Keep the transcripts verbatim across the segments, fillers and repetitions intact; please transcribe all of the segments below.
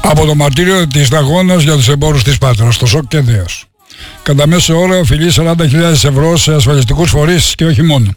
Από το μαρτύριο της σταγόνας για τους εμπόρους της Πάτρας, το σοκ και δέος. Κατά μέσο όρο οφειλεί σαράντα χιλιάδες ευρώ σε ασφαλιστικούς φορείς και όχι μόνο.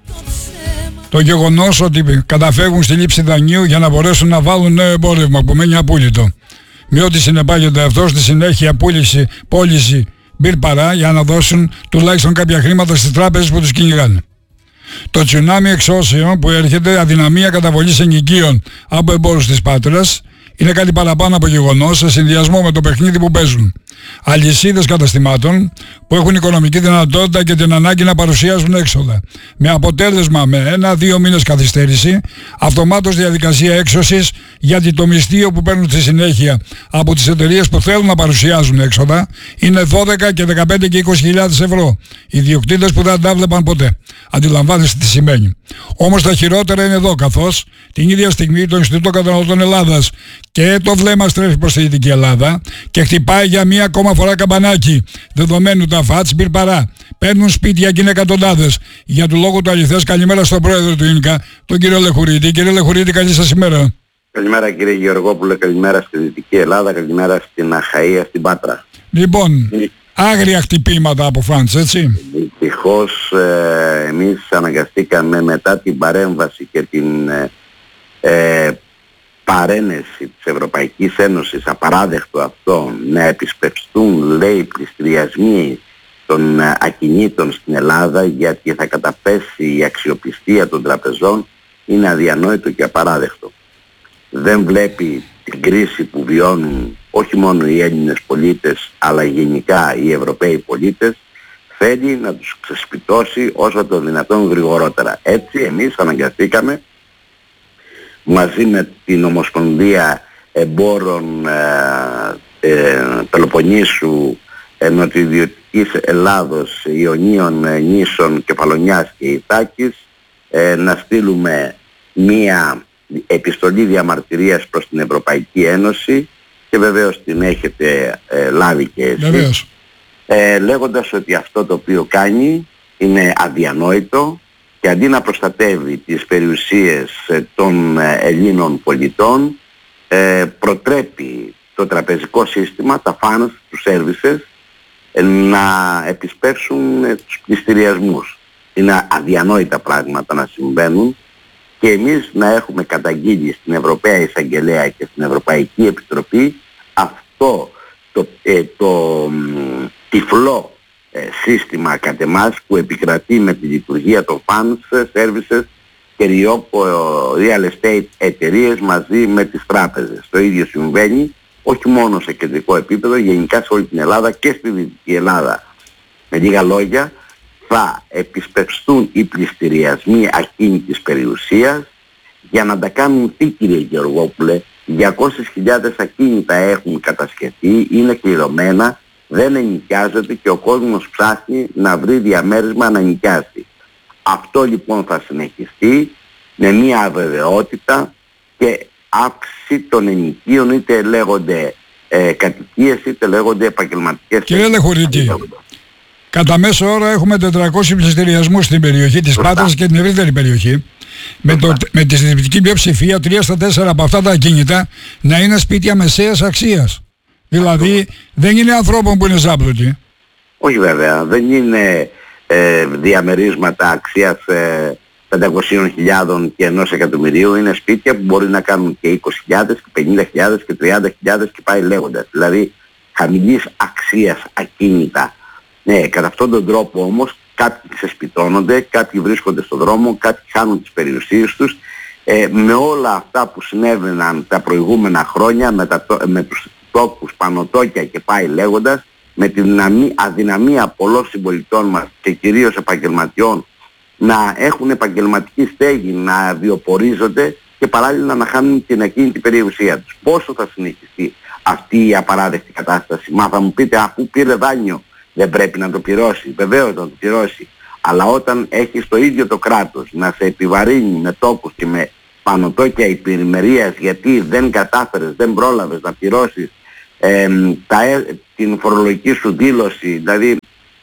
Το γεγονός ότι καταφεύγουν στη λήψη δανείου για να μπορέσουν να βάλουν νέο εμπόρευμα που μένει απούλητο. Με ό,τι συνεπάγεται αυτό στη συνέχεια πούληση, πώληση μπιρ παρά για να δώσουν τουλάχιστον κάποια χρήματα στις τράπεζες που τους κυνηγάνε. Το τσουνάμι εξώσεων που έρχεται, αδυναμία καταβολής ενοικίων από εμπόρους της Πάτρας, είναι κάτι παραπάνω από γεγονός σε συνδυασμό με το παιχνίδι που παίζουν. Αλυσίδες καταστημάτων που έχουν οικονομική δυνατότητα και την ανάγκη να παρουσιάζουν έξοδα. Με αποτέλεσμα με ένα-δύο μήνες καθυστέρηση, αυτομάτως διαδικασία έξωσης, γιατί το μισθείο που παίρνουν στη συνέχεια από τις εταιρείες που θέλουν να παρουσιάζουν έξοδα είναι δώδεκα και δεκαπέντε και είκοσι χιλιάδες ευρώ. Οι ιδιοκτήτες που δεν τα βλέπαν ποτέ. Αντιλαμβάνεστε τι σημαίνει. Όμως τα χειρότερα είναι εδώ, καθώς την ίδια στιγμή το Ινστιτούτο Καταναλωτών Ελλάδας και το βλέμμα στρέφει προς τη Δυτική Ελλάδα και χτυπάει για μία ακόμα φορά καμπανάκι. Δεδομένου τα φατς μπιρ παρά. Παίρνουν σπίτια και είναι εκατοντάδες. Για του λόγου του αληθές, καλημέρα στον πρόεδρο του ΙΝΚΑ, τον κύριο Λεχουρίτη. Κύριε Λεχουρίτη, καλή σας ημέρα. Καλημέρα κύριε Γεωργόπουλε, καλημέρα στη Δυτική Ελλάδα, καλημέρα στην Αχαΐα, στην Πάτρα. Λοιπόν, άγρια χτυπήματα από φαντς, έτσι. Δυστυχώς ε, εμείς αναγκαστήκαμε μετά την παρέμβαση και την ε, ε, παρένεση της Ευρωπαϊκής Ένωσης, απαράδεκτο αυτό, να επισπευστούν, λέει, πληστηριασμοί των ε, ακινήτων στην Ελλάδα, γιατί θα καταπέσει η αξιοπιστία των τραπεζών, είναι αδιανόητο και απαράδεκτο. Δεν βλέπει την κρίση που βιώνουν όχι μόνο οι Έλληνες πολίτες, αλλά γενικά οι Ευρωπαίοι πολίτες, θέλει να τους ξεσπιτώσει όσο το δυνατόν γρηγορότερα. Έτσι εμείς αναγκαστήκαμε μαζί με την Ομοσπονδία Εμπόρων ε, ε, Πελοποννήσου, ε, Νοτιοδιωτικής Ελλάδος, Ιωνίων, ε, Νήσων, Κεφαλονιάς και Ιτάκης ε, να στείλουμε μία επιστολή διαμαρτυρίας προς την Ευρωπαϊκή Ένωση, και βεβαίως την έχετε ε, λάβει και εσείς, ε, λέγοντας ότι αυτό το οποίο κάνει είναι αδιανόητο και αντί να προστατεύει τις περιουσίες ε, των ε, Ελλήνων πολιτών, ε, προτρέπει το τραπεζικό σύστημα, τα funds, τους services, ε, να επισπεύσουν ε, τους πληστηριασμούς. Είναι αδιανόητα πράγματα να συμβαίνουν. Και εμείς να έχουμε καταγγείλει στην Ευρωπαία Εισαγγελέα και στην Ευρωπαϊκή Επιτροπή αυτό το, ε, το ε, τυφλό ε, σύστημα κατ' εμάς που επικρατεί με τη λειτουργία των funds, services και real estate εταιρείες μαζί με τις τράπεζες. Το ίδιο συμβαίνει όχι μόνο σε κεντρικό επίπεδο, γενικά σε όλη την Ελλάδα και στη Δυτική Ελλάδα. Με λίγα λόγια, θα επισπευστούν οι πληστηριασμοί ακίνητης περιουσίας για να τα κάνουν τι, κύριε Γεωργόπουλε? διακόσιες χιλιάδες ακίνητα έχουν κατασκευεί, είναι κληρωμένα, δεν ενοικιάζεται και ο κόσμος ψάχνει να βρει διαμέρισμα να νοικιάσει. Αυτό λοιπόν θα συνεχιστεί με μια αβεβαιότητα και αύξηση των ενοικίων, είτε λέγονται ε, κατοικίες είτε λέγονται επαγγελματικές. Κύριε Λεχουρίτη, κατά μέσο όρο έχουμε τετρακόσιους πληστηριασμούς στην περιοχή της Πάτρας και την ευρύτερη περιοχή. Με, το, με τη συντριπτική πλειοψηφία τρία στα τέσσερα από αυτά τα ακίνητα να είναι σπίτια μεσαίας αξίας. Δηλαδή δεν είναι ανθρώπων που είναι ζάπλωτοι. Όχι βέβαια, δεν είναι ε, διαμερίσματα αξίας ε, πεντακόσιες χιλιάδες και ενός εκατομμυρίου. Είναι σπίτια που μπορεί να κάνουν και είκοσι χιλιάδες και πενήντα χιλιάδες και τριάντα χιλιάδες και πάει λέγοντας. Δηλαδή χαμηλής αξίας ακίνητα. Ναι, κατά αυτόν τον τρόπο όμως κάποιοι ξεσπιτώνονται, κάποιοι βρίσκονται στον δρόμο, κάποιοι χάνουν τις περιουσίες τους. Ε, με όλα αυτά που συνέβαιναν τα προηγούμενα χρόνια, με, τα, με τους τόκους, πανωτόκια και πάει λέγοντας, με την αδυναμία πολλών συμπολιτών μας και κυρίως επαγγελματιών να έχουν επαγγελματική στέγη, να βιοπορίζονται και παράλληλα να χάνουν την ακίνητη περιουσία τους. Πόσο θα συνεχιστεί αυτή η απαράδεκτη κατάσταση? Μα θα μου πείτε, αφού πήρε δάνειο δεν πρέπει να το πληρώσει? Βεβαίως να το πληρώσει. Αλλά όταν έχεις το ίδιο το κράτος να σε επιβαρύνει με τόκους και με πανωτόκια υπηρημερίας γιατί δεν κατάφερες, δεν πρόλαβες να πληρώσεις ε, τα, την φορολογική σου δήλωση, δηλαδή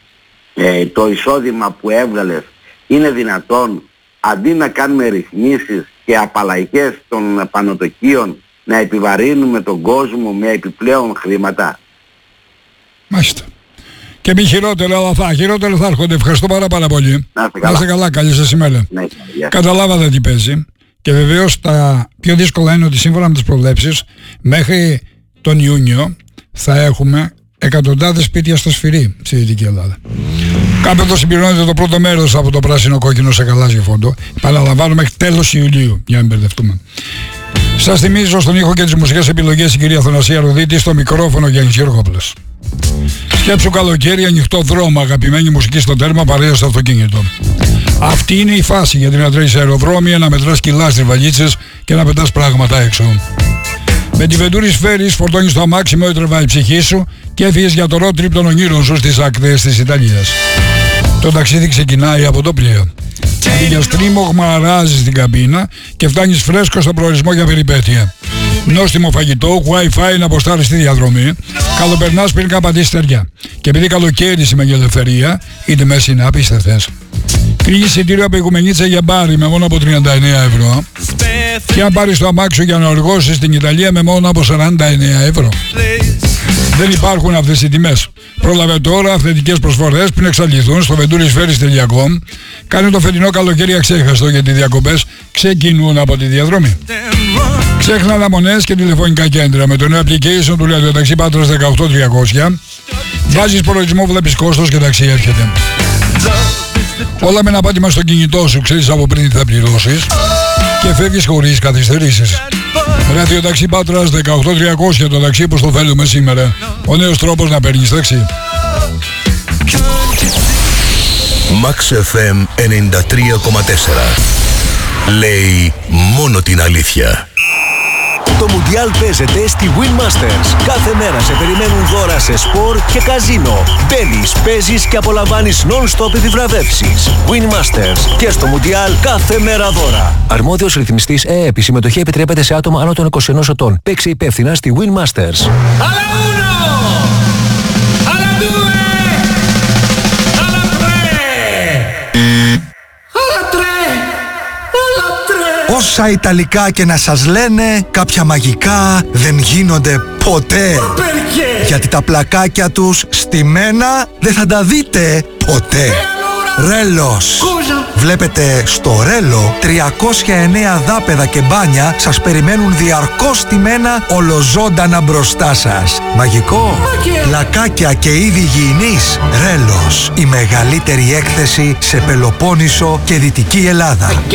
ε, το εισόδημα που έβγαλες, είναι δυνατόν αντί να κάνουμε ρυθμίσεις και απαλλαγές των πανωτοκίων να επιβαρύνουμε τον κόσμο με επιπλέον χρήματα. Μάλιστα. Και μη χειρότερα, αλλά θα, χειρότερα θα έρχονται. Ευχαριστώ πάρα πάρα πολύ. Να είστε καλά. Να είστε καλά, καλή σας ημέρα. Ναι, καταλάβατε τι παίζει. Και βεβαίως τα πιο δύσκολα είναι ότι σύμφωνα με τις προβλέψεις μέχρι τον Ιούνιο θα έχουμε εκατοντάδες σπίτια στα σφυρί στη Δυτική Ελλάδα. Κάπου εδώ συμπληρώνεται το πρώτο μέρος από το πράσινο κόκκινο σε γαλάζιο φόντο. Παραλαμβάνω μέχρι τέλος Ιουλίου, για να μην μπερδευτούμε. Σας θυμίζω στον ήχο και τις μουσικές επιλογές η κυρία Θανασία Ροδίτη, στο μικρόφωνο Γιάννης Γιώργοπλος. Σκέψου καλοκαίρι, ανοιχτό δρόμο, αγαπημένη μουσική στο τέρμα, παρέα στο αυτοκίνητο. Αυτή είναι η φάση γιατί να τρέχεις αεροδρόμια, να μετράς κιλά στις βαλίτσες και να πετάς πράγματα έξω. Με τη Venturi Ferries φορτώνεις το αμάξι με ό,τι τρεβάει η ψυχή σου και έφυγες για το road trip των ονείρων σου στις ακτές της Ιταλίας. Το ταξίδι ξεκινάει από το πλοίο. Αντί για στρίμωγμα αράζεις την καμπίνα και φτάνεις φρέσκο στο προορισμό για περιπέτεια. Νόστιμο φαγητό, wifi να αποστάρεις στη διαδρομή, καλοπερνάς πριν καπατήσεις στεριά. Και επειδή καλοκαίρι σημαίνει ελευθερία, οι τιμές είναι απίστευτες. Κρύγει εισιτήριο από Οικουμενίτσα για μπάρι με μόνο από τριάντα εννέα ευρώ. Και αν πάρεις το αμάξι για να οργώσεις στην Ιταλία με μόνο από σαράντα εννέα ευρώ. Δεν υπάρχουν αυτές οι τιμές. Πρόλαβε τώρα αυθεντικές προσφορές πριν εξαλειφθούν στο venturis ferries τελεία com. Κάνε το φετινό καλοκαίρι αξέχαστο γιατί οι διακοπές ξεκινούν από τη διαδρομή. Ξέχνα αναμονές και τηλεφωνικά κέντρα με το νέο application του ραδιοταξί Πάτρας δεκαοκτώ τριακόσια. Βάζεις προορισμό, βλέπεις κόστος και ταξί έρχεται. Όλα με ένα πάτημα στο κινητό σου, ξέρεις από πριν τι θα πληρώσεις και φεύγεις χωρίς καθυστερήσεις. Ραδιοταξί Πάτρας δεκαοκτώ τριακόσια, το ταξί που στο θέλουμε σήμερα. Ο νέος τρόπος να παίρνεις ταξί. Max εφ εμ ενενήντα τρία κόμμα τέσσερα. Λέει μόνο την αλήθεια. Το Μουντιάλ παίζεται στη Win Masters. Κάθε μέρα σε περιμένουν δώρα σε σπορ και καζίνο. Μπαίνεις, παίζεις και απολαμβάνεις non-stop επιβραβεύσεις. Win Masters και στο Μουντιάλ κάθε μέρα δώρα. Αρμόδιος ρυθμιστής ΕΕΠ. Η συμμετοχή επιτρέπεται σε άτομα άνω των είκοσι ενός ετών. Παίξε υπεύθυνα στη Win Masters. Όσα Ιταλικά και να σας λένε, κάποια μαγικά δεν γίνονται ποτέ. Γιατί τα πλακάκια τους στημένα δεν θα τα δείτε ποτέ. Ρέλος. Βλέπετε στο Ρέλο τριακόσια εννέα δάπεδα και μπάνια σας περιμένουν διαρκώς στημένα ολοζώντανα μπροστά σας. Μαγικό. Πλακάκια και είδη υγιεινής. Ρέλος. Η μεγαλύτερη έκθεση σε Πελοπόννησο και Δυτική Ελλάδα.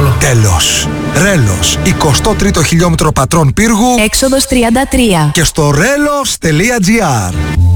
Τέλος. Ρέλος. εικοστό τρίτο χιλιόμετρο πατρών πύργου. Έξοδος τριάντα τρία. Και στο ρέλος τελεία τζι άρ.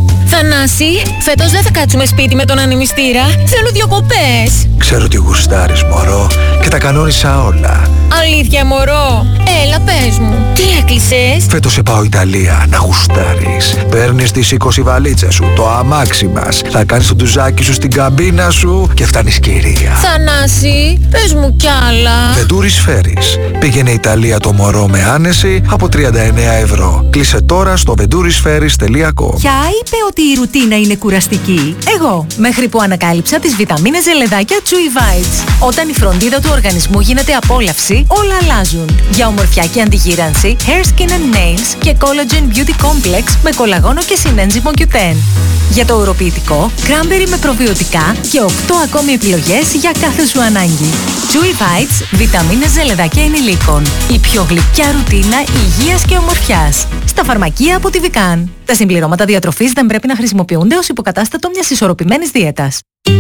Θανάση, φέτος δεν θα κάτσουμε σπίτι με τον ανεμιστήρα. Θέλω διακοπές. Ξέρω τι γουστάρεις, μωρό, και τα κανόνισα όλα. Αλήθεια, μωρό. Έλα, πες μου. Τι έκλεισες? Φέτος σε πάω Ιταλία να γουστάρεις. Παίρνεις τις είκοσι βαλίτσες σου, το αμάξι μας. Θα κάνεις το ντουζάκι σου στην καμπίνα σου και φτάνεις κυρία. Θανάση, πες μου κι άλλα. Venturi Ferries. Πήγαινε Ιταλία το μωρό με άνεση από τριάντα εννέα ευρώ. Κλείσε τώρα στο venturis ferries τελεία com. Ποια είπε ότι η ρουτίνα είναι κουραστική? Εγώ, μέχρι που ανακάλυψα τις βιταμίνες ζελεδάκια Chewy Bites. Όταν η φροντίδα του οργανισμού γίνεται απόλαυση, όλα αλλάζουν. Για ομορφιά και αντιγύρανση, Hair, Skin and Nails και Collagen Beauty Complex με κολαγόνο και συνένζυμο κιου τεν. Για το ουροποιητικό, Cranberry με προβιωτικά και οκτώ ακόμη επιλογές για κάθε σου ανάγκη. Chewy Bites, βιταμίνες ζελεδάκια ενηλίκων. Η πιο γλυκιά ρουτίνα υγείας και ομορφιάς. Στα φαρμακεία από τη Vican. Τα συμπληρώματα διατροφής δεν πρέπει να χρησιμοποιούνται ως υποκατάστατο μιας ισορροπημένης δίαιτας.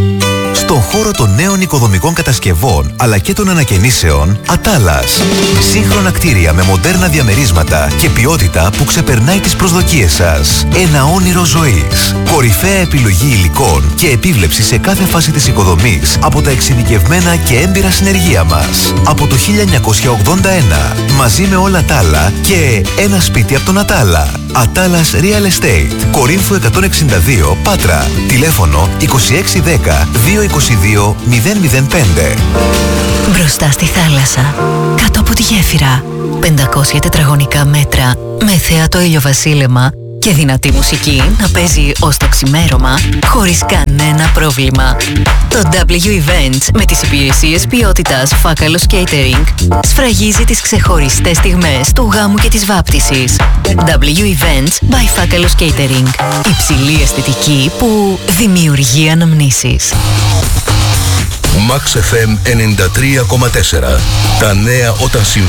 Στον χώρο των νέων οικοδομικών κατασκευών αλλά και των ανακαινήσεων, Ατάλας. Σύγχρονα κτίρια με μοντέρνα διαμερίσματα και ποιότητα που ξεπερνάει τις προσδοκίες σας. Ένα όνειρο ζωής. Κορυφαία επιλογή υλικών και επίβλεψη σε κάθε φάση της οικοδομής από τα εξειδικευμένα και έμπειρα συνεργεία μας. Από το χίλια εννιακόσια ογδόντα ένα, μαζί με όλα τα άλλα και ένα σπίτι από τον Ατάλα. Ατάλας Real Estate. Κορίνθου εκατόν εξήντα δύο, Πάτρα. Τηλέφωνο είκοσι έξι δέκα διακόσια είκοσι δύο μηδέν μηδέν πέντε. Μπροστά στη θάλασσα, κάτω από τη γέφυρα, πεντακόσια τετραγωνικά μέτρα με θέατο ηλιοβασίλεμα και δυνατή μουσική να παίζει ως το ξημέρωμα χωρίς κανένα πρόβλημα. Το ντάμπλιου Events με τις υπηρεσίες ποιότητας Φάκαλος Catering σφραγίζει τις ξεχωριστές στιγμές του γάμου και της βάπτισης. ντάμπλιου Events by Φάκαλος Catering. Υψηλή αισθητική που δημιουργεί αναμνήσεις. Max εφ εμ ενενήντα τρία κόμμα τέσσερα. Τα νέα όταν συμβαίνουν.